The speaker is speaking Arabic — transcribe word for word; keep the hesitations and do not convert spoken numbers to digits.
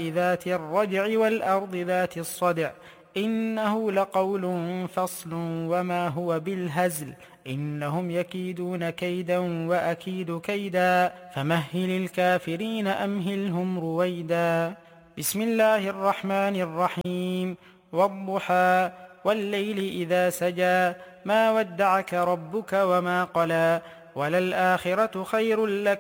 والسماء ذات الرجع والأرض ذات الصدع إنه لقول فصل وما هو بالهزل إنهم يكيدون كيدا وأكيد كيدا فمهل الكافرين أمهلهم رويدا. بسم الله الرحمن الرحيم. والضحى والليل إذا سجى ما ودعك ربك وما قلى وللآخرة خير لك